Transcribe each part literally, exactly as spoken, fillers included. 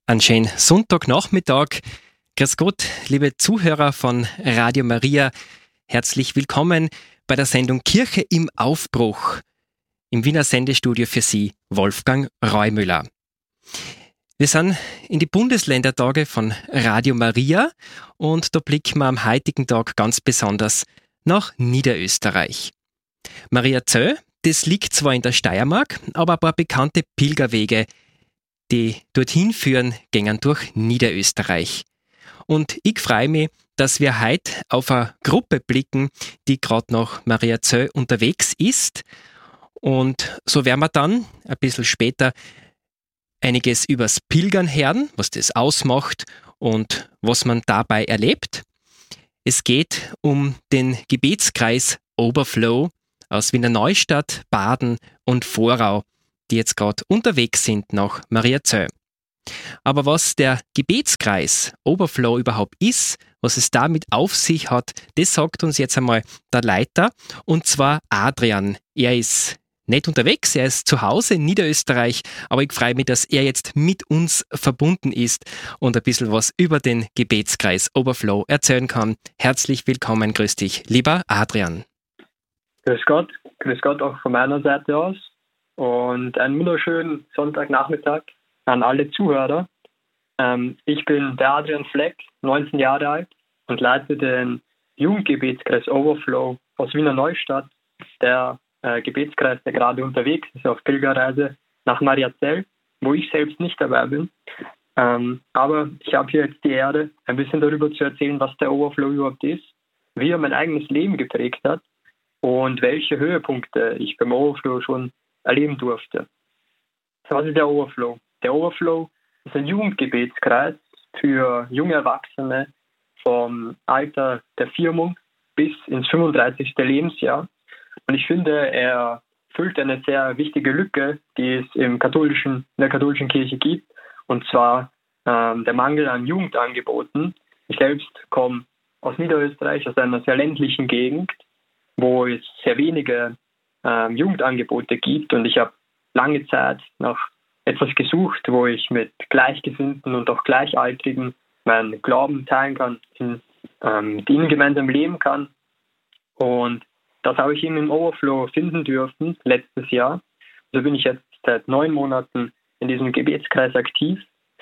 Einen schönen Sonntagnachmittag. Grüß Gott, liebe Zuhörer von Radio Maria. Herzlich willkommen bei der Sendung Kirche im Aufbruch. Im Wiener Sendestudio für Sie, Wolfgang Reumüller. Wir sind in die Bundesländertage von Radio Maria und da blicken wir am heutigen Tag ganz besonders nach Niederösterreich. Mariazell, das liegt zwar in der Steiermark, aber ein paar bekannte Pilgerwege, die dorthin führen, gehen durch Niederösterreich. Und ich freue mich, dass wir heute auf eine Gruppe blicken, die gerade nach Mariazell unterwegs ist. Und so werden wir dann ein bisschen später einiges übers Pilgern hören, was das ausmacht und was man dabei erlebt. Es geht um den Gebetskreis Overflow aus Wiener Neustadt, Baden und Vorau, die jetzt gerade unterwegs sind nach Mariazell. Aber was der Gebetskreis Overflow überhaupt ist, was es damit auf sich hat, das sagt uns jetzt einmal der Leiter, und zwar Adrian. Er ist nicht unterwegs, er ist zu Hause in Niederösterreich, aber ich freue mich, dass er jetzt mit uns verbunden ist und ein bisschen was über den Gebetskreis Overflow erzählen kann. Herzlich willkommen, grüß dich, lieber Adrian. Grüß Gott, grüß Gott auch von meiner Seite aus. Und einen wunderschönen Sonntagnachmittag an alle Zuhörer. Ähm, ich bin der Adrian Fleck, neunzehn Jahre alt und leite den Jugendgebetskreis Overflow aus Wiener Neustadt. Der äh, Gebetskreis, der gerade unterwegs ist auf Pilgerreise nach Mariazell, wo ich selbst nicht dabei bin. Ähm, aber ich habe hier jetzt die Ehre, ein bisschen darüber zu erzählen, was der Overflow überhaupt ist, wie er mein eigenes Leben geprägt hat und welche Höhepunkte ich beim Overflow schon erleben durfte. Was ist der Overflow? Der Overflow ist ein Jugendgebetskreis für junge Erwachsene vom Alter der Firmung bis ins fünfunddreißigste Lebensjahr. Und ich finde, er füllt eine sehr wichtige Lücke, die es im katholischen, in der katholischen Kirche gibt, und zwar ähm, der Mangel an Jugendangeboten. Ich selbst komme aus Niederösterreich, aus einer sehr ländlichen Gegend, wo es sehr wenige ähm, Jugendangebote gibt, und ich habe lange Zeit nach etwas gesucht, wo ich mit Gleichgesinnten und auch Gleichaltrigen meinen Glauben teilen kann, in, ähm, mit ihnen gemeinsam leben kann. Und das habe ich eben im Overflow finden dürfen, letztes Jahr. Also bin ich jetzt seit neun Monaten in diesem Gebetskreis aktiv.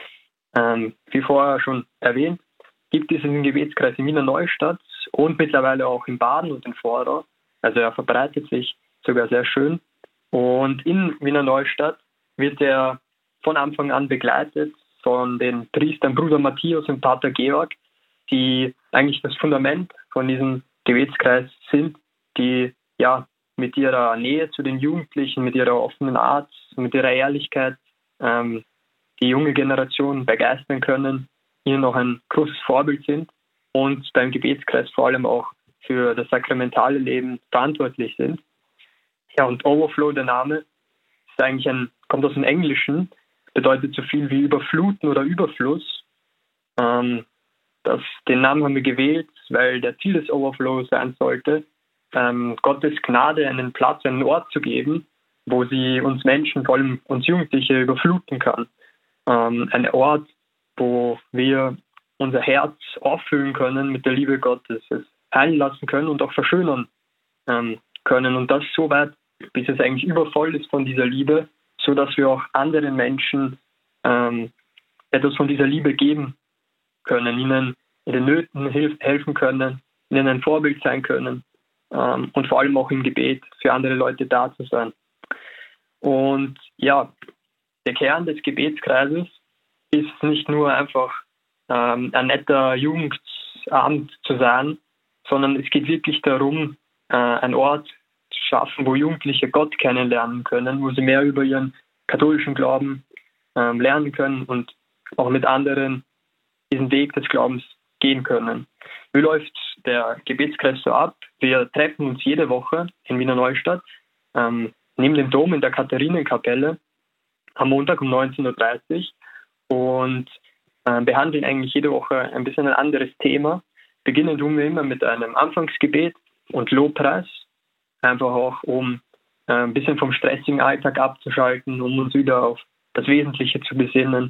Ähm, wie vorher schon erwähnt, gibt es diesen Gebetskreis in Wiener Neustadt und mittlerweile auch in Baden und in Vorau. Also er verbreitet sich sogar sehr schön. Und in Wiener Neustadt wird er von Anfang an begleitet von den Priestern Bruder Matthias und Pater Georg, die eigentlich das Fundament von diesem Gebetskreis sind, die ja mit ihrer Nähe zu den Jugendlichen, mit ihrer offenen Art, mit ihrer Ehrlichkeit ähm, die junge Generation begeistern können, ihnen auch ein großes Vorbild sind und beim Gebetskreis vor allem auch für das sakramentale Leben verantwortlich sind. Ja, und Overflow, der Name, ist eigentlich ein, kommt aus dem Englischen, bedeutet so viel wie überfluten oder Überfluss. Ähm, das, den Namen haben wir gewählt, weil der Ziel des Overflows sein sollte, ähm, Gottes Gnade einen Platz, einen Ort zu geben, wo sie uns Menschen, vor allem uns Jugendliche, überfluten kann. Ähm, ein Ort, wo wir unser Herz auffüllen können mit der Liebe Gottes, es heilen lassen können und auch verschönern ähm, können. Und das so weit, bis es eigentlich übervoll ist von dieser Liebe, so dass wir auch anderen Menschen ähm, etwas von dieser Liebe geben können, ihnen in den Nöten hilf- helfen können, ihnen ein Vorbild sein können ähm, und vor allem auch im Gebet für andere Leute da zu sein. Und ja, der Kern des Gebetskreises ist nicht nur einfach ähm, ein netter Jugendabend zu sein, sondern es geht wirklich darum, äh, einen Ort zu schaffen, wo Jugendliche Gott kennenlernen können, wo sie mehr über ihren katholischen Glauben ähm, lernen können und auch mit anderen diesen Weg des Glaubens gehen können. Wie läuft der Gebetskreis so ab? Wir treffen uns jede Woche in Wiener Neustadt, ähm, neben dem Dom in der Katharinenkapelle, am Montag um neunzehn Uhr dreißig und äh, behandeln eigentlich jede Woche ein bisschen ein anderes Thema. Beginnen tun wir immer mit einem Anfangsgebet und Lobpreis, einfach auch um äh, ein bisschen vom stressigen Alltag abzuschalten, um uns wieder auf das Wesentliche zu besinnen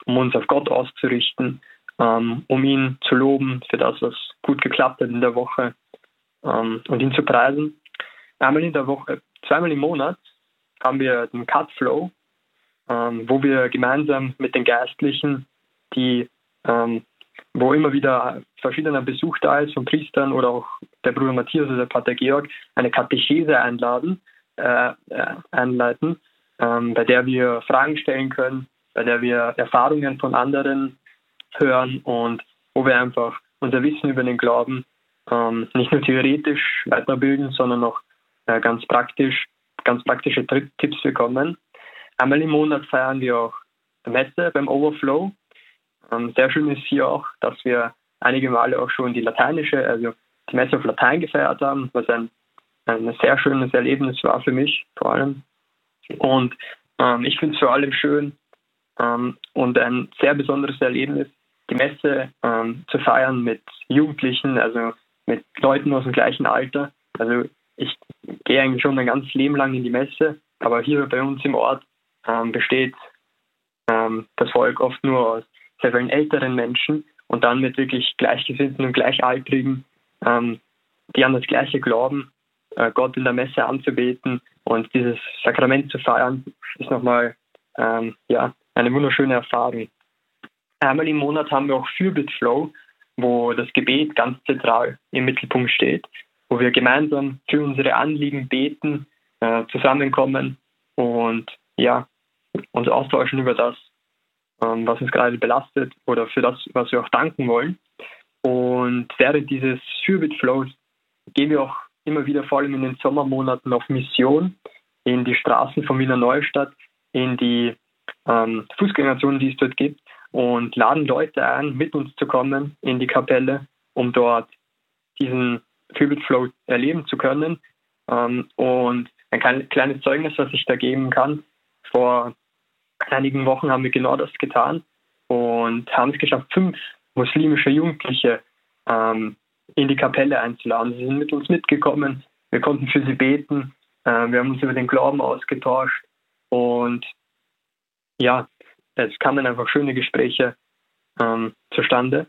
um uns auf Gott auszurichten, ähm, um ihn zu loben für das, was gut geklappt hat in der Woche ähm, und ihn zu preisen. Einmal in der Woche, zweimal im Monat haben wir den Cut Flow, ähm, wo wir gemeinsam mit den Geistlichen, die ähm, wo immer wieder verschiedener Besuch da ist von Priestern oder auch der Bruder Matthias oder der Pater Georg, eine Katechese einladen, äh, äh, einleiten, ähm, bei der wir Fragen stellen können, bei der wir Erfahrungen von anderen hören und wo wir einfach unser Wissen über den Glauben ähm, nicht nur theoretisch weiterbilden, sondern auch äh, ganz praktisch, ganz praktische Tipps bekommen. Einmal im Monat feiern wir auch Messe beim Overflow. Ähm, sehr schön ist hier auch, dass wir einige Male auch schon die lateinische, also die Messe auf Latein gefeiert haben, was ein, ein sehr schönes Erlebnis war für mich vor allem. Und ähm, ich finde es vor allem schön ähm, und ein sehr besonderes Erlebnis, die Messe ähm, zu feiern mit Jugendlichen, also mit Leuten aus dem gleichen Alter. Also ich gehe eigentlich schon mein ganzes Leben lang in die Messe, aber hier bei uns im Ort ähm, besteht ähm, das Volk oft nur aus sehr vielen älteren Menschen und dann mit wirklich Gleichgesinnten und Gleichaltrigen, ähm, die an das Gleiche glauben, äh, Gott in der Messe anzubeten und dieses Sakrament zu feiern, ist nochmal ähm, ja, eine wunderschöne Erfahrung. Einmal im Monat haben wir auch Fürbittflow, wo das Gebet ganz zentral im Mittelpunkt steht, wo wir gemeinsam für unsere Anliegen beten, äh, zusammenkommen und ja, uns austauschen über das, ähm, was uns gerade belastet oder für das, was wir auch danken wollen. Und während dieses Fürbittflows gehen wir auch immer wieder, vor allem in den Sommermonaten, auf Mission in die Straßen von Wiener Neustadt, in die ähm, Fußgängerzonen, die es dort gibt, und laden Leute ein, mit uns zu kommen in die Kapelle, um dort diesen Fürbittflow erleben zu können. Ähm, und ein kleines Zeugnis, was ich da geben kann: Vor einigen Wochen haben wir genau das getan und haben es geschafft, fünf muslimische Jugendliche ähm, in die Kapelle einzuladen. Sie sind mit uns mitgekommen, wir konnten für sie beten, äh, wir haben uns über den Glauben ausgetauscht und ja, es kamen einfach schöne Gespräche ähm, zustande.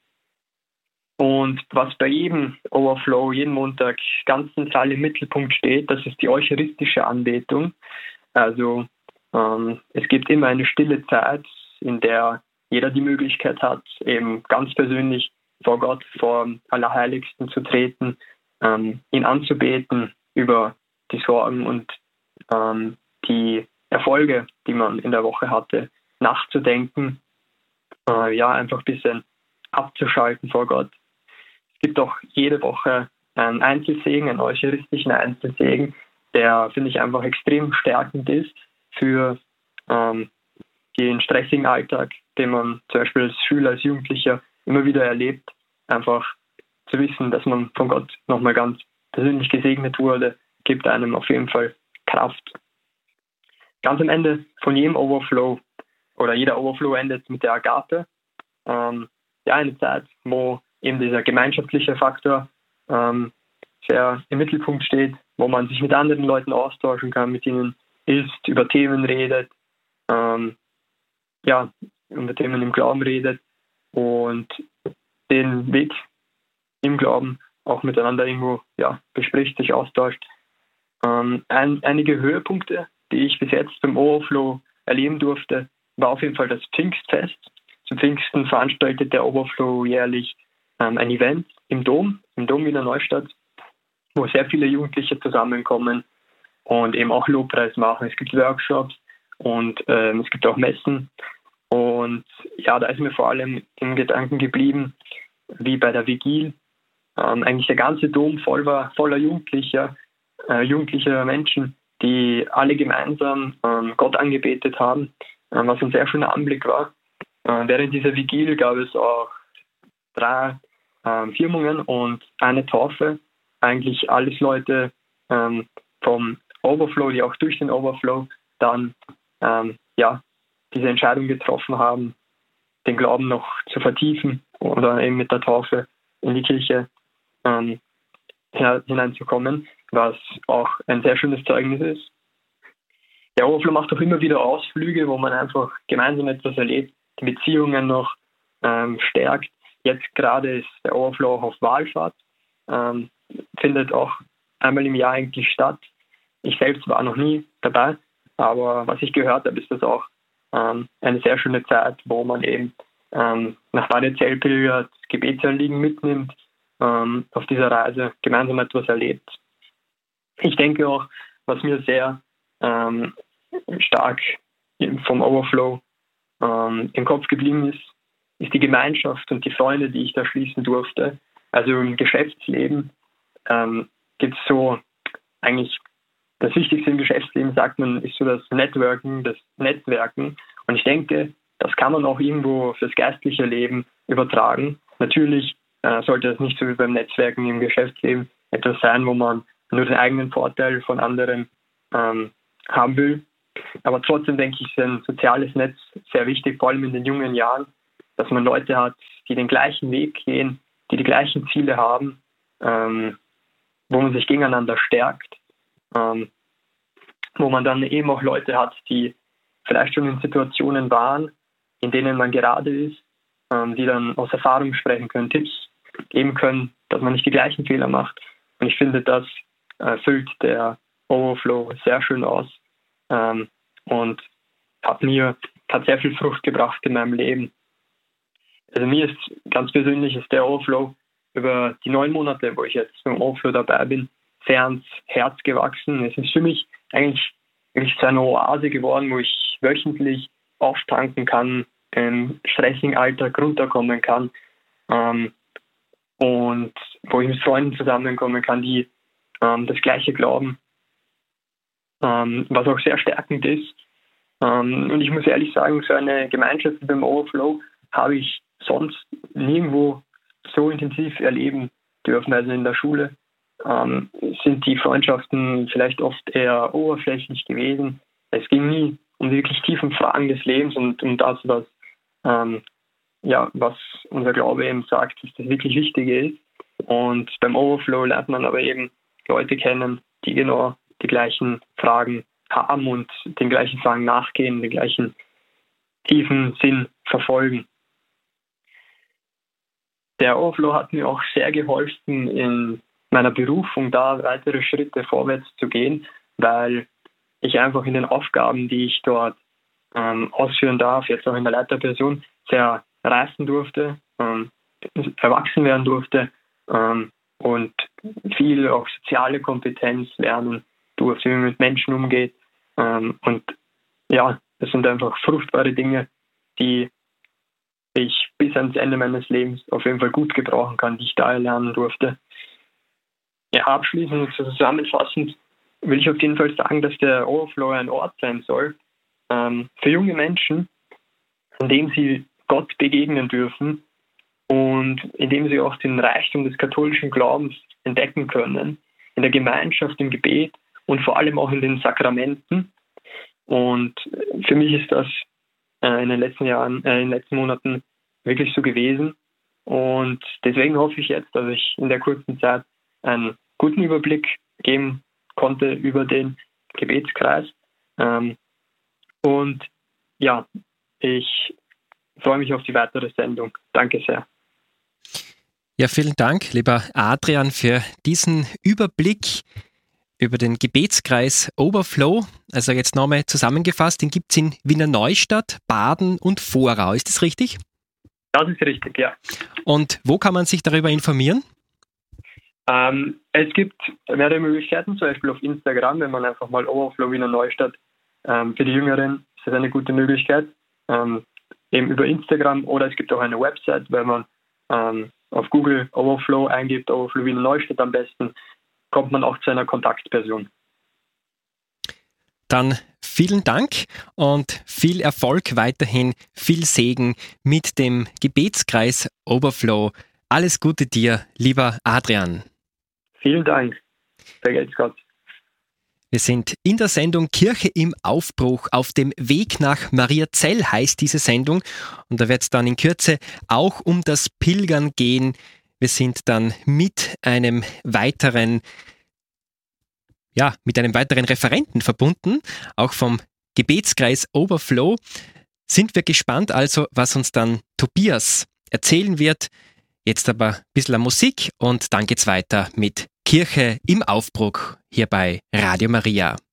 Und was bei jedem Overflow, jeden Montag ganz zentral im Mittelpunkt steht, das ist die eucharistische Anbetung. Also ähm, es gibt immer eine stille Zeit, in der jeder die Möglichkeit hat, eben ganz persönlich vor Gott, vor Allerheiligsten zu treten, ähm, ihn anzubeten, über die Sorgen und ähm, die Erfolge, die man in der Woche hatte, nachzudenken, äh, ja, einfach ein bisschen abzuschalten vor Gott. Es gibt auch jede Woche einen Einzelsegen, einen eucharistischen Einzelsegen, der, finde ich, einfach extrem stärkend ist für ähm, den stressigen Alltag, den man zum Beispiel als Schüler, als Jugendlicher immer wieder erlebt. Einfach zu wissen, dass man von Gott nochmal ganz persönlich gesegnet wurde, gibt einem auf jeden Fall Kraft. Ganz am Ende von jedem Overflow oder jeder Overflow endet mit der Agape. Ähm, ja, eine Zeit, wo eben dieser gemeinschaftliche Faktor ähm, sehr im Mittelpunkt steht, wo man sich mit anderen Leuten austauschen kann, mit ihnen isst, über Themen redet, ähm, ja, über Themen im Glauben redet und den Weg im Glauben auch miteinander irgendwo ja, bespricht, sich austauscht. Ähm, ein, einige Höhepunkte, die ich bis jetzt beim Overflow erleben durfte, war auf jeden Fall das Pfingstfest. Zum Pfingsten veranstaltet der Overflow jährlich ähm, ein Event im Dom, im Dom Wiener Neustadt, wo sehr viele Jugendliche zusammenkommen und eben auch Lobpreis machen. Es gibt Workshops und ähm, es gibt auch Messen. Und ja, da ist mir vor allem im Gedanken geblieben, wie bei der Vigil ähm, eigentlich der ganze Dom voll war, voller Jugendlicher, äh, jugendlicher Menschen, die alle gemeinsam ähm, Gott angebetet haben, äh, was ein sehr schöner Anblick war. Äh, während dieser Vigil gab es auch drei äh, Firmungen und eine Taufe. Eigentlich alles Leute ähm, vom Overflow, die auch durch den Overflow dann ähm, ja, diese Entscheidung getroffen haben, den Glauben noch zu vertiefen oder eben mit der Taufe in die Kirche ähm, hineinzukommen, was auch ein sehr schönes Zeugnis ist. Der Overflow macht auch immer wieder Ausflüge, wo man einfach gemeinsam etwas erlebt, die Beziehungen noch ähm, stärkt. Jetzt gerade ist der Overflow auch auf Wallfahrt, ähm, findet auch einmal im Jahr eigentlich statt. Ich selbst war noch nie dabei, aber was ich gehört habe, ist das auch ähm, eine sehr schöne Zeit, wo man eben ähm, nach Bad Zellpilger das Gebetsanliegen mitnimmt, ähm, auf dieser Reise gemeinsam etwas erlebt. Ich denke auch, was mir sehr ähm, stark vom Overflow ähm, im Kopf geblieben ist, ist die Gemeinschaft und die Freunde, die ich da schließen durfte. Also im Geschäftsleben ähm, gibt es so eigentlich das Wichtigste im Geschäftsleben, sagt man, ist so das Networken, das Netzwerken. Und ich denke, das kann man auch irgendwo fürs geistliche Leben übertragen. Natürlich äh, sollte das nicht so wie beim Netzwerken im Geschäftsleben etwas sein, wo man nur den eigenen Vorteil von anderen ähm, haben will. Aber trotzdem denke ich, ist ein soziales Netz sehr wichtig, vor allem in den jungen Jahren, dass man Leute hat, die den gleichen Weg gehen, die die gleichen Ziele haben, ähm, wo man sich gegeneinander stärkt, ähm, wo man dann eben auch Leute hat, die vielleicht schon in Situationen waren, in denen man gerade ist, ähm, die dann aus Erfahrung sprechen können, Tipps geben können, dass man nicht die gleichen Fehler macht. Und ich finde, das äh, füllt der Overflow sehr schön aus ähm, und hat mir hat sehr viel Frucht gebracht in meinem Leben. Also mir ist ganz persönlich ist der Overflow über die neun Monate, wo ich jetzt beim Overflow dabei bin, sehr ans Herz gewachsen. Es ist für mich eigentlich, eigentlich so eine Oase geworden, wo ich wöchentlich auftanken kann, im stressigen Alltag runterkommen kann ähm, und wo ich mit Freunden zusammenkommen kann, die ähm, das Gleiche glauben, ähm, was auch sehr stärkend ist. Ähm, und ich muss ehrlich sagen, so eine Gemeinschaft wie beim Overflow habe ich sonst nirgendwo so intensiv erleben dürfen. Also in der Schule ähm, sind die Freundschaften vielleicht oft eher oberflächlich gewesen. Es ging nie um die wirklich tiefen Fragen des Lebens und um das, was, ähm, ja, was unser Glaube eben sagt, dass das wirklich Wichtige ist. Und beim Overflow lernt man aber eben Leute kennen, die genau die gleichen Fragen haben und den gleichen Fragen nachgehen, den gleichen tiefen Sinn verfolgen. Der Overflow hat mir auch sehr geholfen, in meiner Berufung da weitere Schritte vorwärts zu gehen, weil ich einfach in den Aufgaben, die ich dort ähm, ausführen darf, jetzt auch in der Leiterperson, sehr reifen durfte, ähm, erwachsen werden durfte ähm, und viel auch soziale Kompetenz lernen durfte, wie man mit Menschen umgeht. Ähm, und ja, das sind einfach fruchtbare Dinge, die ich bis ans Ende meines Lebens auf jeden Fall gut gebrauchen kann, die ich da lernen durfte. Ja, abschließend und zusammenfassend will ich auf jeden Fall sagen, dass der Overflow ein Ort sein soll ähm, für junge Menschen, an dem sie Gott begegnen dürfen und in dem sie auch den Reichtum des katholischen Glaubens entdecken können, in der Gemeinschaft, im Gebet und vor allem auch in den Sakramenten. Und für mich ist das äh, in den letzten Jahren, äh, in den letzten Monaten wirklich so gewesen. Und deswegen hoffe ich jetzt, dass ich in der kurzen Zeit einen guten Überblick geben konnte über den Gebetskreis. Ähm, und ja, ich freue mich auf die weitere Sendung. Danke sehr. Ja, vielen Dank, lieber Adrian, für diesen Überblick über den Gebetskreis Overflow. Also jetzt nochmal zusammengefasst, den gibt es in Wiener Neustadt, Baden und Vorau. Ist das richtig? Das ist richtig, ja. Und wo kann man sich darüber informieren? Ähm, es gibt mehrere Möglichkeiten, zum Beispiel auf Instagram, wenn man einfach mal Overflow Wiener Neustadt, ähm, für die Jüngeren ist das eine gute Möglichkeit, ähm, eben über Instagram, oder es gibt auch eine Website, wenn man ähm, auf Google Overflow eingibt, Overflow Wiener Neustadt am besten, kommt man auch zu einer Kontaktperson. Dann vielen Dank und viel Erfolg weiterhin, viel Segen mit dem Gebetskreis Overflow. Alles Gute dir, lieber Adrian. Vielen Dank. Vergelt's Gott. Wir sind in der Sendung Kirche im Aufbruch. Auf dem Weg nach Mariazell heißt diese Sendung. Und da wird es dann in Kürze auch um das Pilgern gehen. Wir sind dann mit einem weiteren, ja, mit einem weiteren Referenten verbunden, auch vom Gebetskreis Overflow. sind wir gespannt also, was uns dann Tobias erzählen wird. Jetzt aber ein bisschen Musik und dann geht's weiter mit Kirche im Aufbruch hier bei Radio Maria.